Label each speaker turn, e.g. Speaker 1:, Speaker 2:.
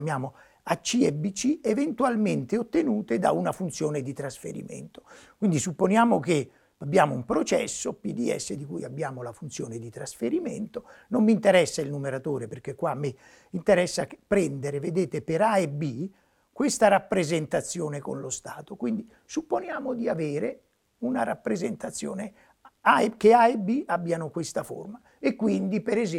Speaker 1: chiamiamo AC e BC, eventualmente ottenute da una funzione di trasferimento. Quindi supponiamo che abbiamo un processo PDS di cui abbiamo la funzione di trasferimento, non mi interessa il numeratore perché qua a me interessa prendere, vedete, per A e B questa rappresentazione con lo stato. Quindi supponiamo di avere una rappresentazione che A e B abbiano questa forma e quindi per esempio